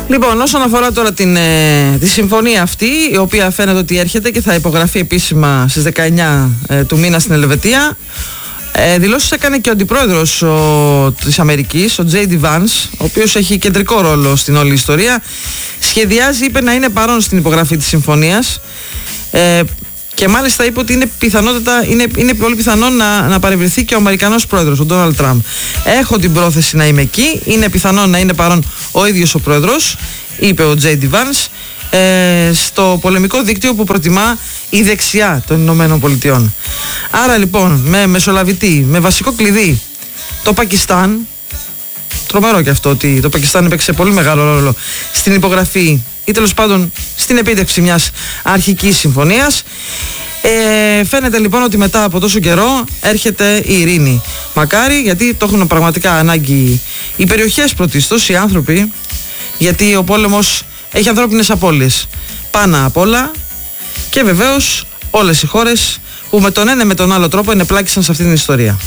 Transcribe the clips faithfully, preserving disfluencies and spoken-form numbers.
Λοιπόν, όσον αφορά τώρα την, ε, τη συμφωνία αυτή, η οποία φαίνεται ότι έρχεται και θα υπογραφεί επίσημα στις δεκαεννιά ε, του μήνα στην Ελβετία, ε, δηλώσεις έκανε και ο αντιπρόεδρος ο, της Αμερικής, ο τζέι ντι Vance, ο οποίος έχει κεντρικό ρόλο στην όλη ιστορία. Σχεδιάζει, είπε, να είναι παρόν στην υπογραφή της συμφωνίας. Ε, Και μάλιστα είπε ότι είναι, πιθανότατα, είναι, είναι πολύ πιθανό να, να παρευρεθεί και ο Αμερικανός πρόεδρος, ο Ντόναλντ Τραμπ. Έχω την πρόθεση να είμαι εκεί. Είναι πιθανό να είναι παρόν ο ίδιος ο πρόεδρος, είπε ο τζέι ντι Vance, ε, στο πολεμικό δίκτυο που προτιμά η δεξιά των Ηνωμένων Πολιτειών. Άρα λοιπόν, με μεσολαβητή, με βασικό κλειδί το Πακιστάν, τρομερό και αυτό ότι το Πακιστάν έπαιξε πολύ μεγάλο ρόλο στην υπογραφή ή τέλος πάντων στην επίτευξη μιας αρχικής συμφωνίας. Ε, φαίνεται λοιπόν ότι μετά από τόσο καιρό έρχεται η ειρήνη. Μακάρι, γιατί το έχουν πραγματικά ανάγκη οι περιοχές πρωτίστως, οι άνθρωποι, γιατί ο πόλεμος έχει ανθρώπινες απώλειες πάνω απ' όλα, και βεβαίως όλες οι χώρες που με τον ένα με τον άλλο τρόπο ενεπλάκησαν σε αυτή την ιστορία.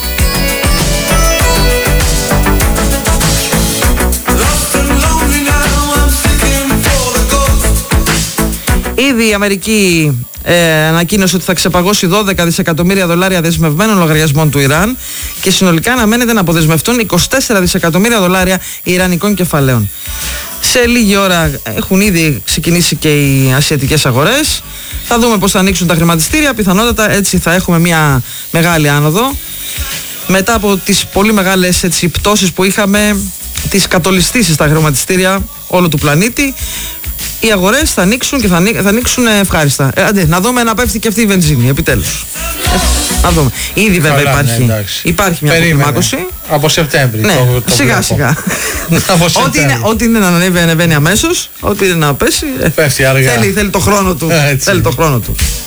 Ήδη η Αμερική ε, ανακοίνωσε ότι θα ξεπαγώσει δώδεκα δισεκατομμύρια δολάρια δεσμευμένων λογαριασμών του Ιράν και συνολικά αναμένεται να αποδεσμευτούν είκοσι τέσσερα δισεκατομμύρια δολάρια ιρανικών κεφαλαίων. Σε λίγη ώρα έχουν ήδη ξεκινήσει και οι ασιατικές αγορές. Θα δούμε πώς θα ανοίξουν τα χρηματιστήρια. Πιθανότατα έτσι θα έχουμε μια μεγάλη άνοδο. Μετά από τις πολύ μεγάλες έτσι, πτώσεις που είχαμε, τις κατολιστήσεις στα χρηματιστήρια όλου του πλανήτη, οι αγορές θα ανοίξουν και θα, ανοί, θα ανοίξουν ευχάριστα. Ε, άντε, να δούμε να πέφτει και αυτή η βενζίνη, επιτέλους. Ε, να δούμε. Ήδη βέβαια Καλά, υπάρχει, ναι, υπάρχει μια αποκλιμάκωση. Από Σεπτέμβρη. Ναι, το, το σιγά σιγά. ό,τι, είναι, ό,τι είναι να ανέβει, ανεβαίνει αμέσως. Ό,τι είναι να πέσει, πέφτει αργά. Θέλει, θέλει το χρόνο του. θέλει το χρόνο του.